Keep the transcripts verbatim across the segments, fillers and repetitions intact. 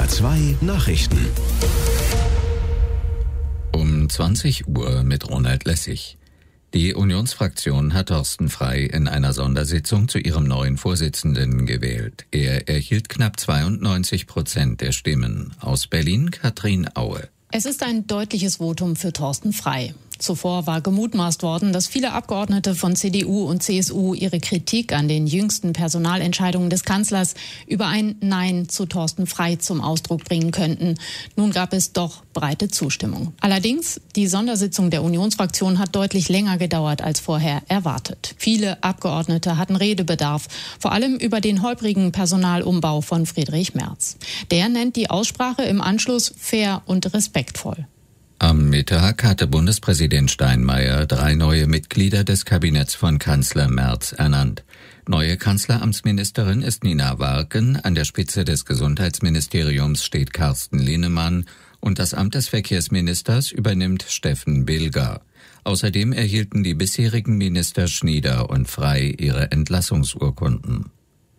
R zwei Nachrichten. Um zwanzig Uhr mit Ronald Lessig. Die Unionsfraktion hat Thorsten Frey in einer Sondersitzung zu ihrem neuen Vorsitzenden gewählt. Er erhielt knapp zweiundneunzig Prozent der Stimmen. Aus Berlin Katrin Aue. Es ist ein deutliches Votum für Thorsten Frey. Zuvor war gemutmaßt worden, dass viele Abgeordnete von C D U und C S U ihre Kritik an den jüngsten Personalentscheidungen des Kanzlers über ein Nein zu Thorsten Frey zum Ausdruck bringen könnten. Nun gab es doch breite Zustimmung. Allerdings, die Sondersitzung der Unionsfraktion hat deutlich länger gedauert als vorher erwartet. Viele Abgeordnete hatten Redebedarf, vor allem über den holprigen Personalumbau von Friedrich Merz. Der nennt die Aussprache im Anschluss fair und respektvoll. Am Mittag hatte Bundespräsident Steinmeier drei neue Mitglieder des Kabinetts von Kanzler Merz ernannt. Neue Kanzleramtsministerin ist Nina Warken, an der Spitze des Gesundheitsministeriums steht Carsten Linnemann und das Amt des Verkehrsministers übernimmt Steffen Bilger. Außerdem erhielten die bisherigen Minister Schnieder und Frey ihre Entlassungsurkunden.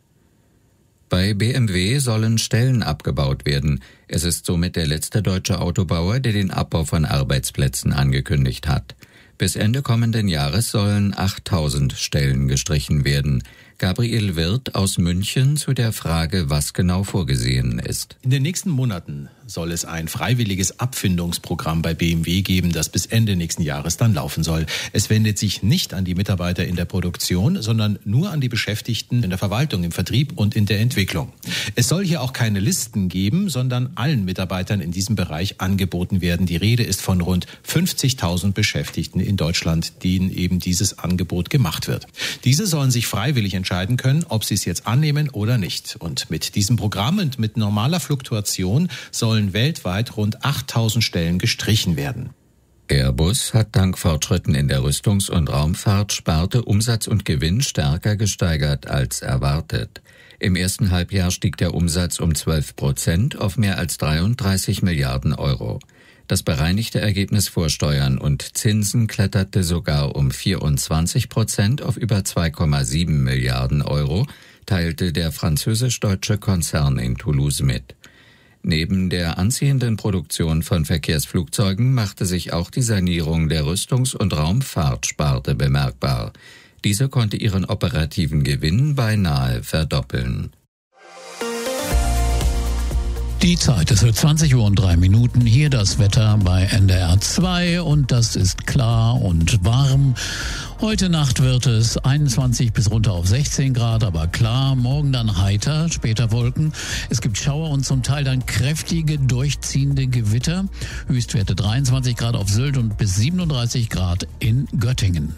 Bei B M W sollen Stellen abgebaut werden. Es ist somit der letzte deutsche Autobauer, der den Abbau von Arbeitsplätzen angekündigt hat. Bis Ende kommenden Jahres sollen achttausend Stellen gestrichen werden. Gabriel Wirth aus München zu der Frage, was genau vorgesehen ist. In den nächsten Monaten soll es ein freiwilliges Abfindungsprogramm bei B M W geben, das bis Ende nächsten Jahres dann laufen soll. Es wendet sich nicht an die Mitarbeiter in der Produktion, sondern nur an die Beschäftigten in der Verwaltung, im Vertrieb und in der Entwicklung. Es soll hier auch keine Listen geben, sondern allen Mitarbeitern in diesem Bereich angeboten werden. Die Rede ist von rund fünfzigtausend Beschäftigten in Deutschland, denen eben dieses Angebot gemacht wird. Diese sollen sich freiwillig entscheiden können, ob sie es jetzt annehmen oder nicht. Und mit diesem Programm und mit normaler Fluktuation sollen weltweit rund achttausend Stellen gestrichen werden. Airbus hat dank Fortschritten in der Rüstungs- und Raumfahrtsparte Umsatz und Gewinn stärker gesteigert als erwartet. Im ersten Halbjahr stieg der Umsatz um zwölf Prozent auf mehr als dreiunddreißig Milliarden Euro. Das bereinigte Ergebnis vor Steuern und Zinsen kletterte sogar um vierundzwanzig Prozent auf über zwei Komma sieben Milliarden Euro, teilte der französisch-deutsche Konzern in Toulouse mit. Neben der anziehenden Produktion von Verkehrsflugzeugen machte sich auch die Sanierung der Rüstungs- und Raumfahrtsparte bemerkbar. Diese konnte ihren operativen Gewinn beinahe verdoppeln. Die Zeit, es wird zwanzig Uhr und drei Minuten. Hier das Wetter bei N D R zwei und das ist klar und warm. Heute Nacht wird es einundzwanzig bis runter auf sechzehn Grad, aber klar. Morgen dann heiter, später Wolken. Es gibt Schauer und zum Teil dann kräftige, durchziehende Gewitter. Höchstwerte dreiundzwanzig Grad auf Sylt und bis siebenunddreißig Grad in Göttingen.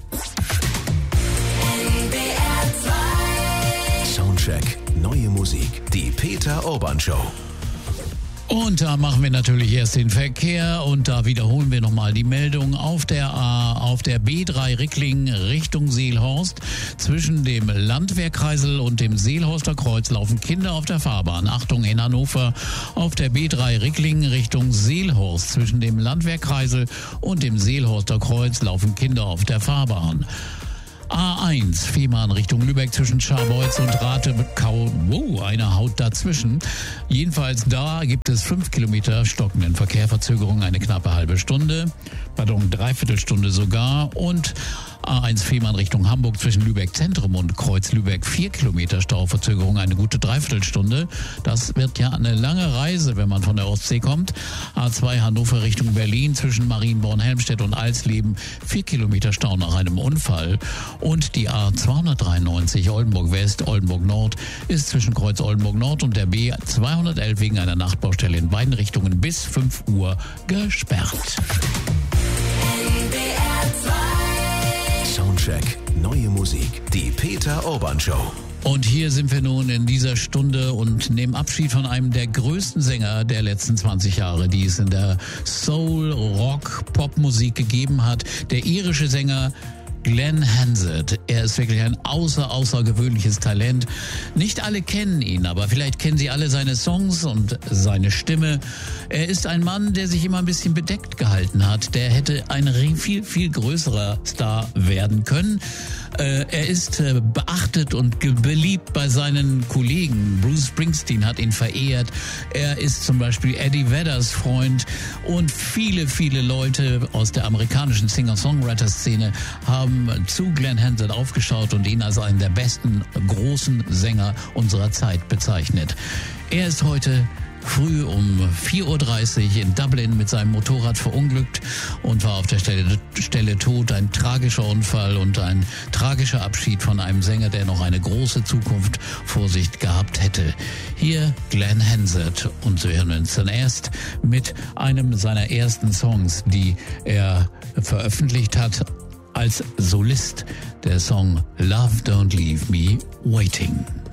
Soundcheck, neue Musik, die Peter Urban Show. Und da machen wir natürlich erst den Verkehr und da wiederholen wir nochmal die Meldung auf der A, auf der B drei Ricklingen Richtung Seelhorst. Zwischen dem Landwehrkreisel und dem Seelhorster Kreuz laufen Kinder auf der Fahrbahn. Achtung in Hannover, auf der B drei Ricklingen Richtung Seelhorst. Zwischen dem Landwehrkreisel und dem Seelhorster Kreuz laufen Kinder auf der Fahrbahn. A eins, Fehmarn Richtung Lübeck zwischen Scharbeutz und Rathekau. Wow, eine Haut dazwischen. Jedenfalls da gibt es fünf Kilometer stockenden Verkehr, Verzögerung eine knappe halbe Stunde, pardon, dreiviertel Stunde sogar. Und A eins Fehmarn Richtung Hamburg zwischen Lübeck Zentrum und Kreuz Lübeck vier Kilometer Stauverzögerung, eine gute Dreiviertelstunde. Das wird ja eine lange Reise, wenn man von der Ostsee kommt. A zwei Hannover Richtung Berlin zwischen Marienborn, Helmstedt und Alsleben vier Kilometer Stau nach einem Unfall. Und die A zweihundertdreiundneunzig Oldenburg West, Oldenburg Nord ist zwischen Kreuz Oldenburg Nord und der B zweihundertelf wegen einer Nachtbaustelle in beiden Richtungen bis fünf Uhr gesperrt. Soundcheck, neue Musik, die Peter Urban Show. Und hier sind wir nun in dieser Stunde und nehmen Abschied von einem der größten Sänger der letzten zwanzig Jahre, die es in der Soul, Rock, Popmusik gegeben hat. Der irische Sänger Glenn Hansard. Er ist wirklich ein außer, außergewöhnliches Talent. Nicht alle kennen ihn, aber vielleicht kennen Sie alle seine Songs und seine Stimme. Er ist ein Mann, der sich immer ein bisschen bedeckt gehalten hat. Der hätte ein viel, viel größerer Star werden können. Äh, er ist äh, beachtet und beliebt bei seinen Kollegen. Bruce Bruce Springsteen hat ihn verehrt. Er ist zum Beispiel Eddie Vedders Freund und viele, viele Leute aus der amerikanischen Singer-Songwriter-Szene haben zu Glenn Hansard aufgeschaut und ihn als einen der besten großen Sänger unserer Zeit bezeichnet. Er ist heute früh um vier Uhr dreißig in Dublin mit seinem Motorrad verunglückt und war auf der Stelle, Stelle tot. Ein tragischer Unfall und ein tragischer Abschied von einem Sänger, der noch eine große Zukunft vor sich gehabt hätte. Hier Glenn Hansard und wir hören uns dann erst mit einem seiner ersten Songs, die er veröffentlicht hat als Solist, der Song Love Don't Leave Me Waiting.